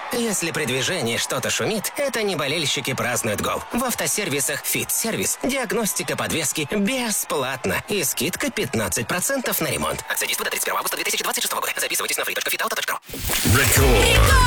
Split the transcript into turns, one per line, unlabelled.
Если при движении что-то шумит, это не болельщики празднуют гол. В автосервисах «Фит-сервис» диагностика подвески бесплатна и скидка 15% на ремонт. Акция действует до 31 августа 2026 года. Записывайтесь на free.fitauto.ru.
Рекорд.